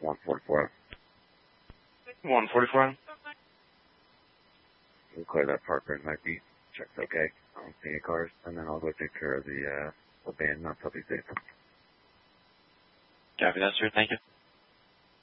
144. 144. We'll clear that Parker and might be checked okay. I don't see any cars, and then I'll go take care of the band, not puppy safe. Copy that, sir. Thank you.